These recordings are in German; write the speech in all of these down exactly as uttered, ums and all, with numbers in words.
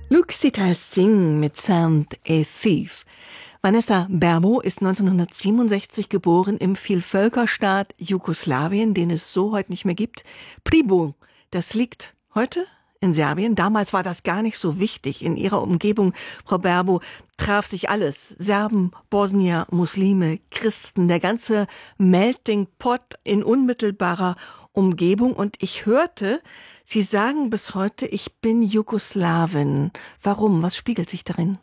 Luc Sitassing mit Sound a Thief. Vanessa Berbo ist neunzehnhundertsiebenundsechzig geboren im Vielvölkerstaat Jugoslawien, den es so heute nicht mehr gibt. Priboj, das liegt heute in Serbien. Damals war das gar nicht so wichtig. In ihrer Umgebung, Frau Berbo, traf sich alles. Serben, Bosnier, Muslime, Christen, der ganze Melting Pot in unmittelbarer Umgebung. Und ich hörte, Sie sagen bis heute, ich bin Jugoslawin. Warum? Was spiegelt sich darin?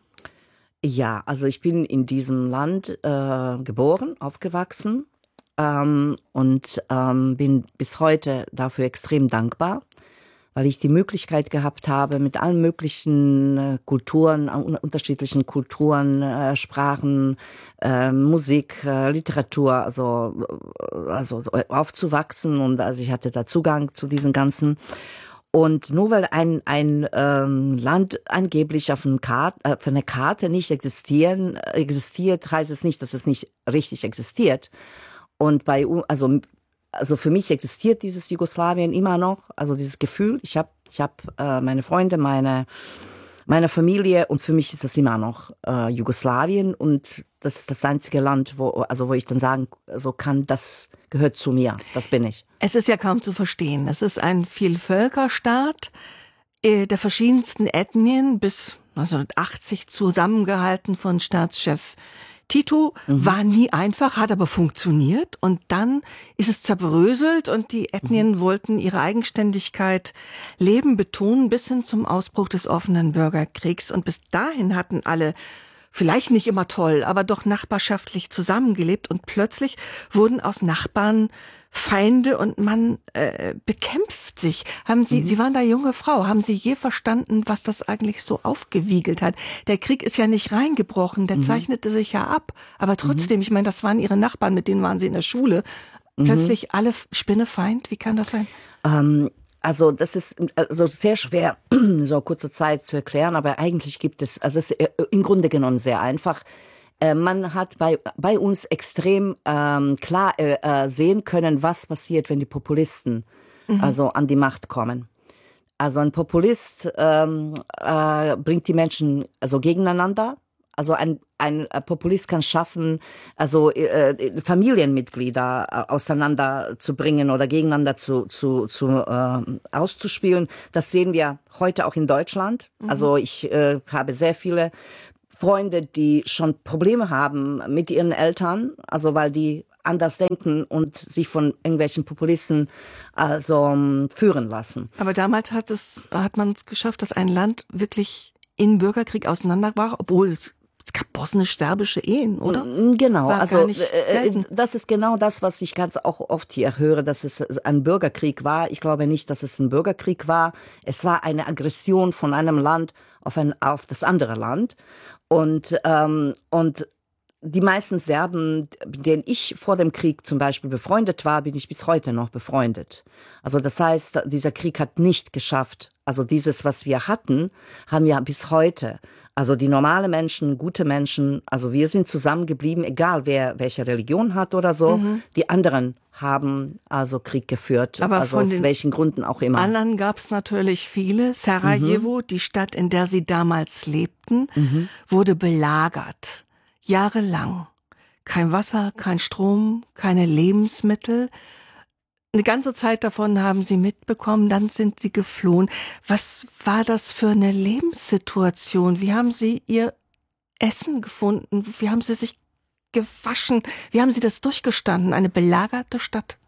Ja, also ich bin in diesem Land äh, geboren, aufgewachsen ähm, und ähm, bin bis heute dafür extrem dankbar, weil ich die Möglichkeit gehabt habe, mit allen möglichen äh, Kulturen, un- unterschiedlichen Kulturen, äh, Sprachen, äh, Musik, äh, Literatur, also, äh, also aufzuwachsen, und also ich hatte da Zugang zu diesen ganzen. Und nur weil ein, ein ähm, Land angeblich auf, einem Kart, äh, auf einer Karte nicht existieren, existiert, heißt es nicht, dass es nicht richtig existiert. Und bei also also für mich existiert dieses Jugoslawien immer noch, also dieses Gefühl. Ich habe ich hab, äh, meine Freunde, meine meine Familie, und für mich ist das immer noch äh, Jugoslawien, und das ist das einzige Land, wo also wo ich dann sagen so kann, das gehört zu mir, das bin ich. Es ist ja kaum zu verstehen. Es ist ein Vielvölkerstaat äh, der verschiedensten Ethnien, bis neunzehnhundertachtzig zusammengehalten von Staatschef Tito. Mhm. War nie einfach, hat aber funktioniert, und dann ist es zerbröselt und die Ethnien mhm. wollten ihre Eigenständigkeit leben, betonen, bis hin zum Ausbruch des offenen Bürgerkriegs. Und bis dahin hatten alle, vielleicht nicht immer toll, aber doch nachbarschaftlich zusammengelebt, und plötzlich wurden aus Nachbarn Feinde und man äh, bekämpft sich. Haben Sie, mhm. Sie waren da junge Frau, haben Sie je verstanden, was das eigentlich so aufgewiegelt hat? Der Krieg ist ja nicht reingebrochen, der mhm. zeichnete sich ja ab, aber trotzdem, mhm. ich meine, das waren Ihre Nachbarn, mit denen waren Sie in der Schule. Plötzlich mhm. alle Spinnefeind, wie kann das sein? Ähm Also das ist also sehr schwer, so kurze Zeit zu erklären, aber eigentlich gibt es, also es ist im Grunde genommen sehr einfach. Äh, man hat bei bei uns extrem ähm, klar äh, sehen können, was passiert, wenn die Populisten mhm. also an die Macht kommen. Also ein Populist ähm, äh, bringt die Menschen also gegeneinander. Also ein ein Populist kann schaffen, also äh, Familienmitglieder auseinanderzubringen oder gegeneinander zu zu zu äh, auszuspielen. Das sehen wir heute auch in Deutschland. Mhm. Also ich äh, habe sehr viele Freunde, die schon Probleme haben mit ihren Eltern, also weil die anders denken und sich von irgendwelchen Populisten also um, führen lassen. Aber damals hat es hat man es geschafft, dass ein Land wirklich in Bürgerkrieg auseinanderbrach, obwohl es Es gab bosnisch-serbische Ehen, oder? Genau, War also äh, das ist genau das, was ich ganz auch oft hier höre, dass es ein Bürgerkrieg war. Ich glaube nicht, dass es ein Bürgerkrieg war. Es war eine Aggression von einem Land auf ein auf das andere Land. Und ähm, und die meisten Serben, mit denen ich vor dem Krieg zum Beispiel befreundet war, bin ich bis heute noch befreundet. Also das heißt, dieser Krieg hat nicht geschafft. Also dieses, was wir hatten, haben wir bis heute. Also die normale Menschen, gute Menschen, also wir sind zusammengeblieben, egal wer welche Religion hat oder so. Mhm. Die anderen haben also Krieg geführt, aber also aus welchen Gründen auch immer. Anderen gab es natürlich viele. Sarajevo, mhm. die Stadt, in der sie damals lebten, mhm. wurde belagert. Jahrelang. Kein Wasser, kein Strom, keine Lebensmittel. Eine ganze Zeit davon haben sie mitbekommen, dann sind sie geflohen. Was war das für eine Lebenssituation? Wie haben sie ihr Essen gefunden? Wie haben sie sich gewaschen? Wie haben sie das durchgestanden? Eine belagerte Stadt?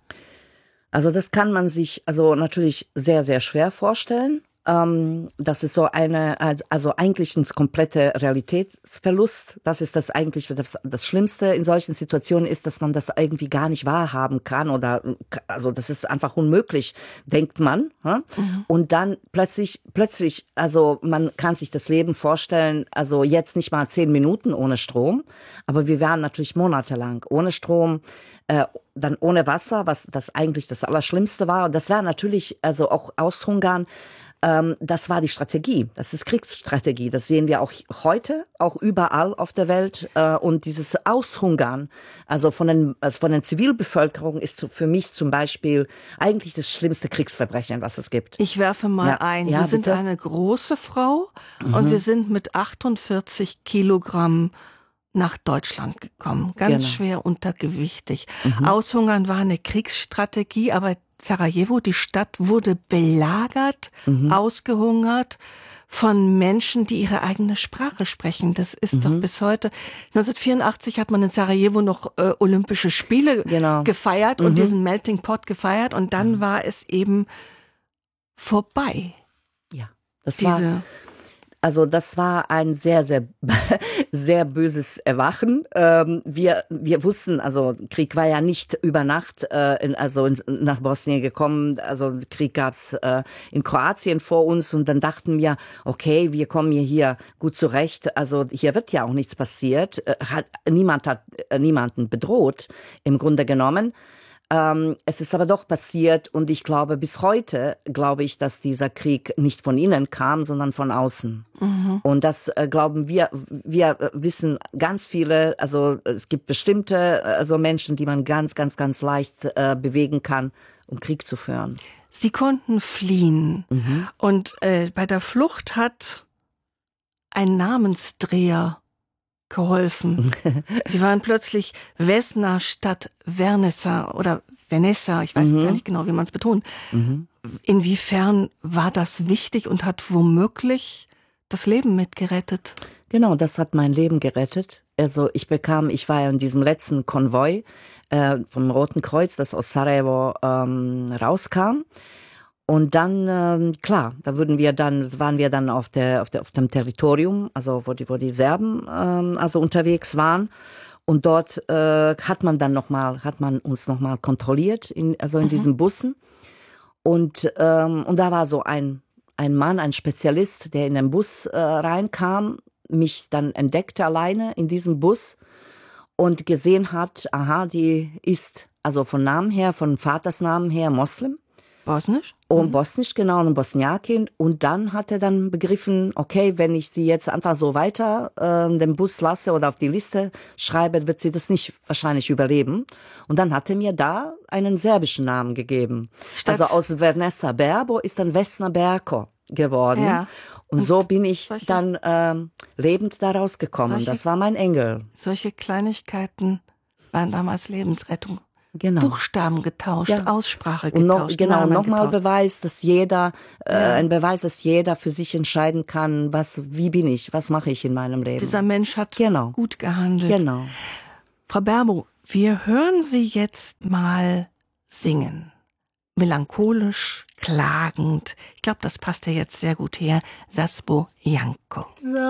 Also das kann man sich also natürlich sehr, sehr schwer vorstellen. Ähm, das ist so eine, also eigentlich ein kompletter Realitätsverlust. Das ist das eigentlich, das, das Schlimmste in solchen Situationen ist, dass man das irgendwie gar nicht wahrhaben kann, oder, also das ist einfach unmöglich, denkt man. Hm? Mhm. Und dann plötzlich, plötzlich, also man kann sich das Leben vorstellen, also jetzt nicht mal zehn Minuten ohne Strom, aber wir waren natürlich monatelang ohne Strom, äh, dann ohne Wasser, was das eigentlich das Allerschlimmste war. Und das war natürlich, also auch aushungern. Ähm, das war die Strategie, das ist Kriegsstrategie, das sehen wir auch heute, auch überall auf der Welt. Äh, und dieses Aushungern, also von den, also von der Zivilbevölkerung ist für mich zum Beispiel eigentlich das schlimmste Kriegsverbrechen, was es gibt. Ich werfe mal ja. ein, ja, Sie sind bitte? eine große Frau Mhm. und Sie sind mit achtundvierzig Kilogramm nach Deutschland gekommen, ganz Genau. schwer untergewichtig. Mhm. Aushungern war eine Kriegsstrategie, aber Sarajevo, die Stadt, wurde belagert, Mhm. ausgehungert von Menschen, die ihre eigene Sprache sprechen. Das ist Mhm. doch bis heute. neunzehnhundertvierundachtzig hat man in Sarajevo noch äh, Olympische Spiele Genau. gefeiert Mhm. und diesen Melting Pot gefeiert und dann Mhm. war es eben vorbei. Ja, das Diese war Also das war ein sehr, sehr, sehr böses Erwachen. Ähm, wir, wir wussten, also Krieg war ja nicht über Nacht äh, in, also in, nach Bosnien gekommen. Also Krieg gab's äh, in Kroatien vor uns und dann dachten wir, okay, wir kommen hier, hier gut zurecht. Also hier wird ja auch nichts passiert. Äh, hat, niemand hat äh, niemanden bedroht, im Grunde genommen. Ähm, es ist aber doch passiert und ich glaube, bis heute glaube ich, dass dieser Krieg nicht von innen kam, sondern von außen. Mhm. Und das äh, glauben wir, wir äh, wissen ganz viele, also es gibt bestimmte also Menschen, die man ganz, ganz, ganz leicht äh, bewegen kann, um Krieg zu führen. Sie konnten fliehen Mhm. und äh, bei der Flucht hat ein Namensdreher geholfen. Sie waren plötzlich Vesna statt Vernessa oder Vanessa, ich weiß Mhm. gar nicht genau, wie man es betont. Mhm. Inwiefern war das wichtig und hat womöglich das Leben mitgerettet? Genau, das hat mein Leben gerettet. Also ich bekam, ich war ja in diesem letzten Konvoi äh, vom Roten Kreuz, das aus Sarajevo ähm, rauskam. Und dann, ähm, klar, da würden wir dann, waren wir dann auf der, auf der, auf dem Territorium, also wo die, wo die Serben ähm, also unterwegs waren. Und dort äh, hat man dann noch mal, hat man uns noch mal kontrolliert, in, also in Mhm. diesen Bussen. Und ähm, und da war so ein ein Mann, ein Spezialist, der in den Bus äh, reinkam, mich dann entdeckte alleine in diesem Bus und gesehen hat, aha, die ist also von Namen her, von Vatersnamen her Moslem. Bosnisch? Und Mhm. Bosnisch, genau, eine Bosniakin. Und dann hat er dann begriffen, okay, wenn ich sie jetzt einfach so weiter äh, den Bus lasse oder auf die Liste schreibe, wird sie das nicht wahrscheinlich überleben. Und dann hat er mir da einen serbischen Namen gegeben. Statt- Also aus Vernessa Berbo ist dann Vesna Berko geworden. Ja. Und, Und so bin ich solche- dann ähm, lebend da rausgekommen. Solche- Das war mein Engel. Solche Kleinigkeiten waren damals Lebensrettung. Genau. Buchstaben getauscht, Ja. Aussprache Und noch, getauscht, genau, Namen nochmal getauscht. Beweis, dass jeder, äh, Ja. ein Beweis, dass jeder für sich entscheiden kann, was, wie bin ich, was mache ich in meinem Leben. Dieser Mensch hat Genau. gut gehandelt. Genau. Frau Berbo, wir hören Sie jetzt mal singen. Melancholisch, klagend. Ich glaube, das passt ja jetzt sehr gut her. Sasbo Janko.